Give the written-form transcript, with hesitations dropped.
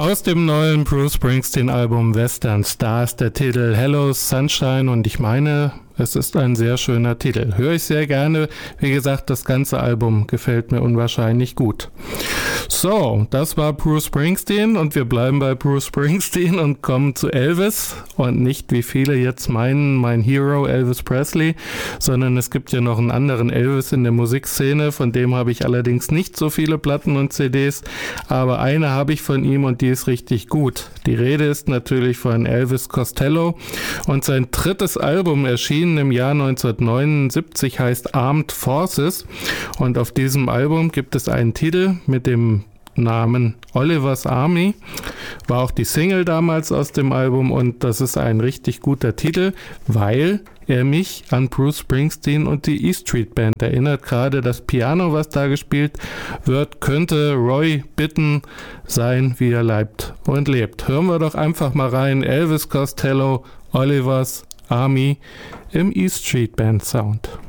Aus dem neuen Bruce Springsteen Album Western Stars der Titel Hello Sunshine, und ich meine, es ist ein sehr schöner Titel. Höre ich sehr gerne. Wie gesagt, das ganze Album gefällt mir unwahrscheinlich gut. So, das war Bruce Springsteen und wir bleiben bei Bruce Springsteen und kommen zu Elvis, und nicht, wie viele jetzt meinen, mein Hero Elvis Presley, sondern es gibt ja noch einen anderen Elvis in der Musikszene, von dem habe ich allerdings nicht so viele Platten und CDs, aber eine habe ich von ihm und die ist richtig gut. Die Rede ist natürlich von Elvis Costello, und sein drittes Album erschien im Jahr 1979, heißt Armed Forces, und auf diesem Album gibt es einen Titel mit dem Namen Oliver's Army, war auch die Single damals aus dem Album, und das ist ein richtig guter Titel, weil er mich an Bruce Springsteen und die E Street Band erinnert. Gerade das Piano, was da gespielt wird, könnte Roy Bittan sein, wie er leibt und lebt. Hören wir doch einfach mal rein. Elvis Costello, Oliver's Army im E Street Band Sound.